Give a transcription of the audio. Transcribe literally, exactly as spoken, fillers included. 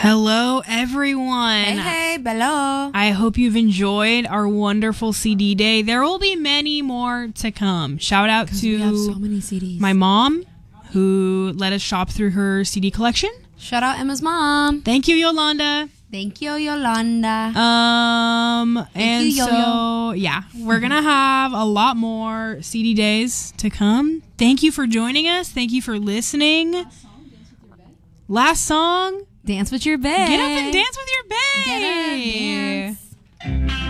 Hello, everyone. Hey, hey, hello. I hope you've enjoyed our wonderful C D day. There will be many more to come. Shout out to we have so many C Ds. my mom, who let us shop through her C D collection. Shout out Emma's mom. Thank you, Yolanda. Thank you, Yolanda. Um, Thank and you, Yo-Yo. so, yeah, we're going to have a lot more C D days to come. Thank you for joining us. Thank you for listening. Last song. Dance with your bae. Get up and dance with your bae. Get up, dance.